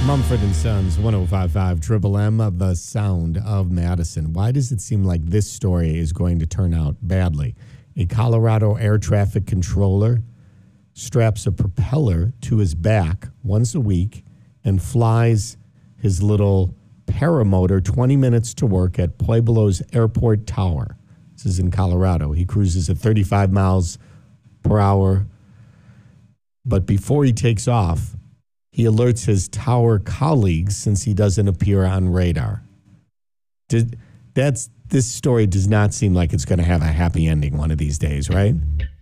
Mumford and Sons, 1055 Triple M, the sound of Madison. Why does it seem like this story is going to turn out badly? A Colorado air traffic controller straps a propeller to his back once a week and flies his little paramotor 20 minutes to work at Pueblo's airport tower. This is in Colorado. He cruises at 35 miles per hour. But before he takes off, he alerts his tower colleagues since he doesn't appear on radar. This story does not seem like it's going to have a happy ending one of these days, right?